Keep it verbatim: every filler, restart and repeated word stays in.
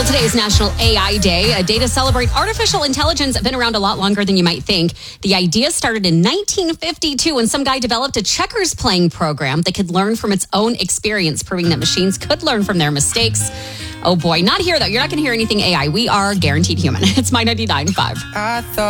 Well, today is National A I Day, a day to celebrate artificial intelligence. Been around a lot longer than you might think. The idea started in nineteen fifty-two when some guy developed a checkers playing program that could learn from its own experience, proving that machines could learn from their mistakes. Oh boy, not here though. You're not going to hear anything A I. We are guaranteed human. It's My ninety-nine point five. I thought